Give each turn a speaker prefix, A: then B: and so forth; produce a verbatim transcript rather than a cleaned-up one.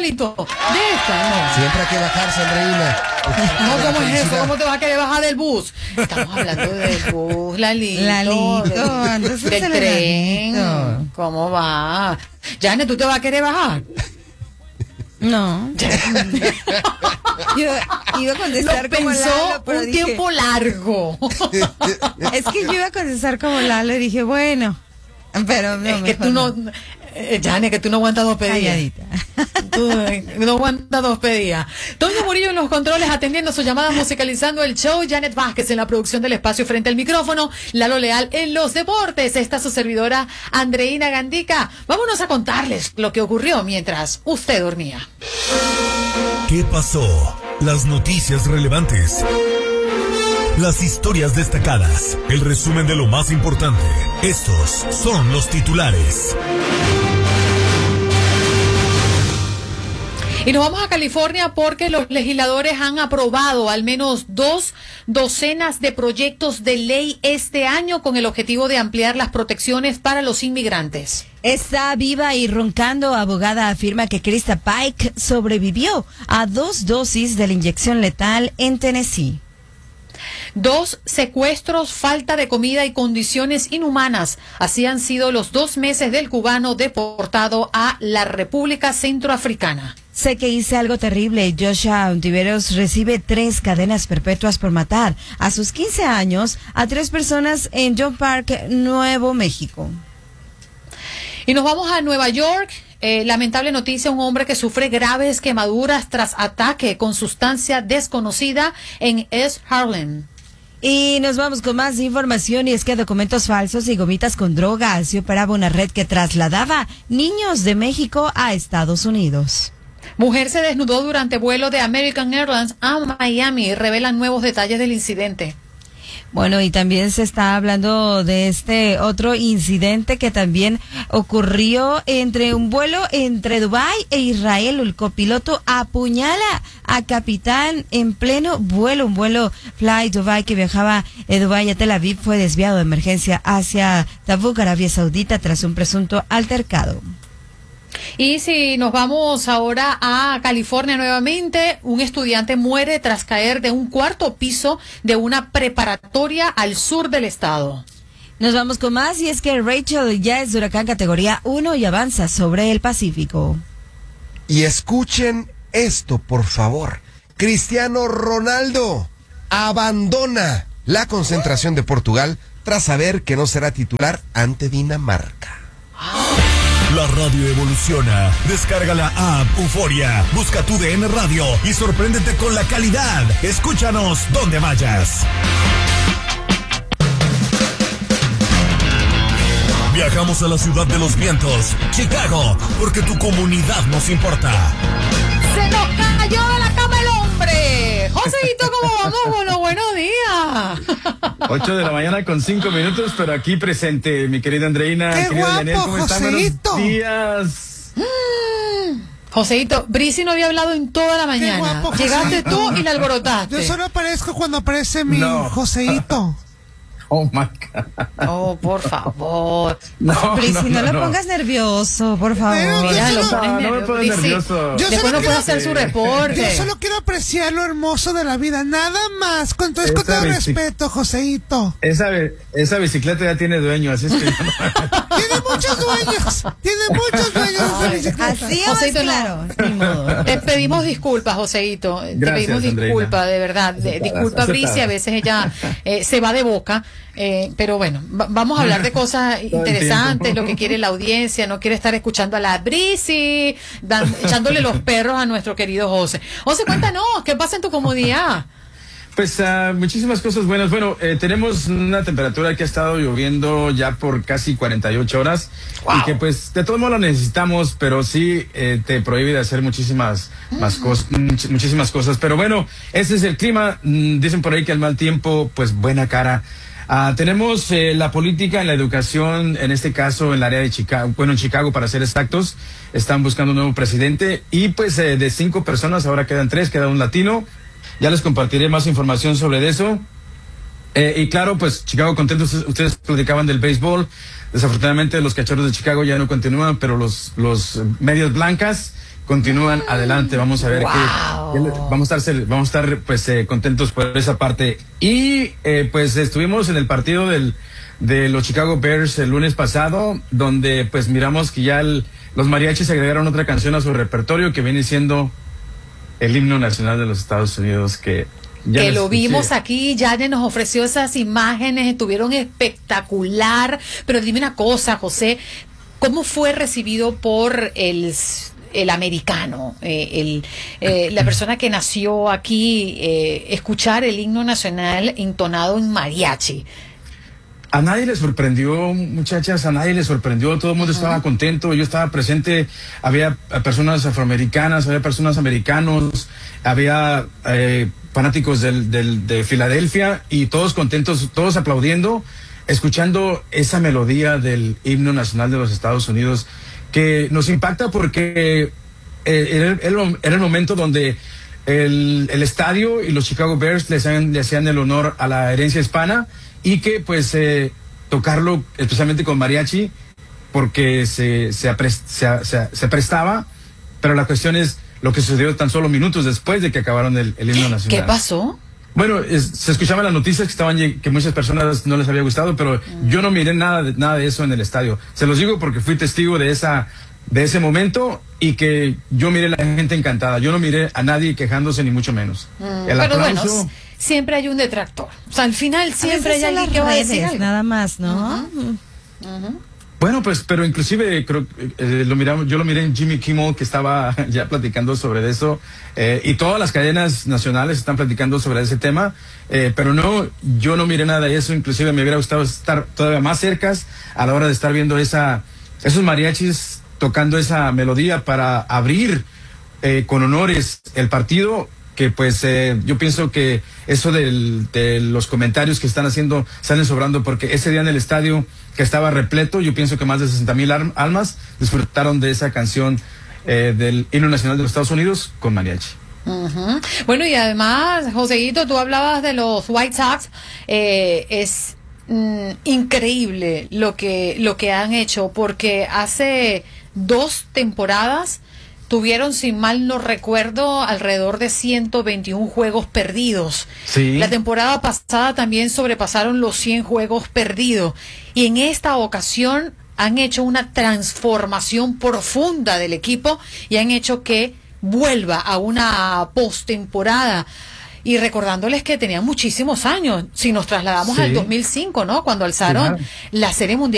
A: Lalito? De esta, no.
B: Siempre hay que bajarse, Andreina.
A: No, ¿cómo es eso? ¿Cómo te vas a querer bajar del bus? Estamos hablando del bus, Lalito.
C: Lalito,
A: del,
C: entonces
A: del
C: el
A: tren.
C: Lalito.
A: ¿Cómo va? Janet, ¿tú te vas a querer bajar?
C: No. Yo iba a contestar
A: Lo
C: como
A: pensó
C: Lalo, pero
A: un
C: dije,
A: tiempo largo.
C: es que yo iba a contestar como Lalo y dije, bueno, pero no,
A: Es que
C: mejor
A: tú no, eh, Janet, que tú no aguantas dos pedidas.
C: Calladita.
A: Tú eh, no aguantas dos pedidas. Toño Murillo en los controles atendiendo sus llamadas, musicalizando el show. Janet Vázquez en la producción del espacio frente al micrófono. Lalo Leal en los deportes. Está su servidora Andreina Gandica. Vámonos a contarles lo que ocurrió mientras usted dormía.
D: ¿Qué pasó? Las noticias relevantes. Las historias destacadas. El resumen de lo más importante. Estos son los titulares.
A: Y nos vamos a California porque los legisladores han aprobado al menos dos docenas de proyectos de ley este año con el objetivo de ampliar las protecciones para los inmigrantes.
C: Está viva y roncando. Abogada afirma que Krista Pike sobrevivió a dos dosis de la inyección letal en Tennessee.
A: Dos secuestros, falta de comida y condiciones inhumanas. Así han sido los dos meses del cubano deportado a la República Centroafricana.
C: Sé que hice algo terrible. Joshua Ontiveros recibe tres cadenas perpetuas por matar a sus quince años a tres personas en John Park, Nuevo México.
A: Y nos vamos a Nueva York. Eh, lamentable noticia, un hombre que sufre graves quemaduras tras ataque con sustancia desconocida en East Harlem.
C: Y nos vamos con más información, y es que documentos falsos y gomitas con droga se operaba una red que trasladaba niños de México a Estados Unidos.
A: Mujer se desnudó durante vuelo de American Airlines a Miami. Revelan nuevos detalles del incidente.
C: Bueno, y también se está hablando de este otro incidente que también ocurrió entre un vuelo entre Dubái e Israel. El copiloto apuñala a capitán en pleno vuelo. Un vuelo Fly Dubai que viajaba de Dubái a Tel Aviv fue desviado de emergencia hacia Tabuk, Arabia Saudita, tras un presunto altercado.
A: Y si nos vamos ahora a California nuevamente, un estudiante muere tras caer de un cuarto piso de una preparatoria al sur del estado.
C: Nos vamos con más, y es que Rachel ya es de huracán categoría uno y avanza sobre el Pacífico.
B: Y escuchen esto, por favor. Cristiano Ronaldo abandona la concentración de Portugal tras saber que no será titular ante Dinamarca.
D: La radio evoluciona. Descarga la app Euforia. Busca tu D N Radio y sorpréndete con la calidad. Escúchanos donde vayas. Viajamos a la ciudad de los vientos, Chicago, porque tu comunidad nos importa.
A: ¡Se nos cayó de la cama el hombre! Joséito, ¿cómo vamos? Bueno, buenos días.
E: Ocho de la mañana con cinco minutos, pero aquí presente, mi querida Andreina.
F: ¡Qué
E: querido
F: guapo,
E: Daniel, ¿cómo están?
F: Joséito!
E: Buenos días.
A: Mm. Joséito, Brisi no había hablado en toda la mañana.
F: guapo,
A: Llegaste
F: Joséito.
A: tú y la alborotaste.
F: Yo solo aparezco cuando aparece mi
E: No.
F: Joséito.
E: Oh, my God.
A: Oh, por favor.
E: No,
C: Prisi,
E: no,
C: no,
E: no,
C: lo
E: no.
C: pongas nervioso, por favor.
F: Pero yo
A: Mira,
F: solo-
A: lo pones
E: No, no me
A: nervioso.
E: pongas
A: Brisi,
E: nervioso.
F: Yo
A: Después
F: solo
A: no puede
F: quiero-
A: hacer su
F: Yo
A: reporte.
F: solo quiero apreciar lo hermoso de la vida, nada más. Con, entonces, con
E: Esa
F: todo
E: bici-
F: respeto, Joséito.
E: Esa, esa bicicleta ya tiene dueño, así es que...
F: Tiene muchos dueños. Tiene muchos dueños esa
A: Ay,
F: bicicleta.
C: Así o más
A: Joséito, no.
C: claro. Ni modo.
A: Te pedimos disculpas, Joséito. Te
E: Gracias,
A: pedimos
E: Andreina.
A: disculpas, de verdad. De-
E: Aceptadas,
A: disculpa, Brisi,
E: aceptadas.
A: a veces ella eh, se va de boca. Eh, pero bueno, va- vamos a hablar de cosas
E: el
A: interesantes,
E: tiempo.
A: lo que quiere la audiencia. No quiere estar escuchando a la Brisi, dan- echándole los perros a nuestro querido José. José, cuéntanos, ¿qué pasa en tu comunidad?
E: Pues uh, muchísimas cosas buenas. Bueno, eh, tenemos una temperatura que ha estado lloviendo ya por casi cuarenta y ocho horas.
A: Wow.
E: Y que pues de todos modos lo necesitamos, pero sí eh, te prohíbe de hacer muchísimas más cosas, much- muchísimas cosas. Pero bueno, ese es el clima. Mm, dicen por ahí que al mal tiempo, pues buena cara. Ah, tenemos eh, la política en la educación, en este caso en el área de Chicago, bueno, en Chicago para ser exactos, están buscando un nuevo presidente y pues eh, de cinco personas ahora quedan tres, queda un latino. Ya les compartiré más información sobre eso. Eh, y claro, pues Chicago contentos, ustedes platicaban del béisbol. Desafortunadamente los Cachorros de Chicago ya no continúan, pero los, los medias blancas continúan adelante. Vamos a ver
A: Wow.
E: qué, qué- vamos a estar, vamos a estar pues eh, contentos por esa parte. Y eh, pues estuvimos en el partido del de los Chicago Bears el lunes pasado, donde pues miramos que ya el, los mariachis agregaron otra canción a su repertorio que viene siendo el himno nacional de los Estados Unidos, que ya
A: que
E: les
A: lo vimos
E: escuché.
A: aquí, Janet nos ofreció esas imágenes, estuvieron espectacular, pero dime una cosa, José, ¿cómo fue recibido por el, el americano, eh, el, eh, la persona que nació aquí, eh, escuchar el himno nacional entonado en mariachi?
E: A nadie le sorprendió, muchachas, a nadie le sorprendió, todo el mundo estaba contento, yo estaba presente, había personas afroamericanas, había personas americanos, había eh, fanáticos del, del, de Filadelfia y todos contentos, todos aplaudiendo, escuchando esa melodía del himno nacional de los Estados Unidos, que nos impacta porque eh, era, era- era el momento donde el, el estadio y los Chicago Bears le hacían, le hacían el honor a la herencia hispana, y que pues eh, tocarlo especialmente con mariachi porque se, se, apres- se, se- se prestaba, pero la cuestión es lo que sucedió tan solo minutos después de que acabaron el, el himno nacional.
A: ¿Qué pasó?
E: Bueno, es- se escuchaban las noticias que estaban lleg- que muchas personas no les había gustado, pero yo no miré nada de, nada de eso en el estadio. Se los digo porque fui testigo de esa de ese momento y que yo miré a la gente encantada. Yo no miré a nadie quejándose ni mucho menos. El
A: Pero bueno,
E: aplauso-
A: s- siempre hay un detractor. O sea, al final siempre hay
C: A veces son
A: alguien
C: las
A: que va a decir
C: redes,
A: algo.
C: nada más, ¿no?
E: Bueno, pues, pero inclusive creo, eh, lo miramos, yo lo miré en Jimmy Kimmel, que estaba ya platicando sobre eso, eh, y todas las cadenas nacionales están platicando sobre ese tema, eh, pero no, yo no miré nada de eso, inclusive me hubiera gustado estar todavía más cerca a la hora de estar viendo esa, esos mariachis tocando esa melodía para abrir eh, con honores el partido, que pues eh, yo pienso que eso del, de los comentarios que están haciendo salen sobrando, porque ese día en el estadio que estaba repleto, yo pienso que más de sesenta mil almas disfrutaron de esa canción eh, del himno nacional de los Estados Unidos con mariachi.
A: Ujú. Bueno, y además, Joseguito, tú hablabas de los White Sox, eh, es mm, increíble lo que, lo que han hecho, porque hace dos temporadas tuvieron, si mal no recuerdo, alrededor de ciento veintiún juegos perdidos.
E: Sí.
A: La temporada pasada también sobrepasaron los cien juegos perdidos. Y en esta ocasión han hecho una transformación profunda del equipo y han hecho que vuelva a una postemporada. Y recordándoles que tenían muchísimos años, si nos trasladamos
E: Sí.
A: al dos mil cinco, ¿no? Cuando alzaron
E: Claro.
A: la Serie Mundial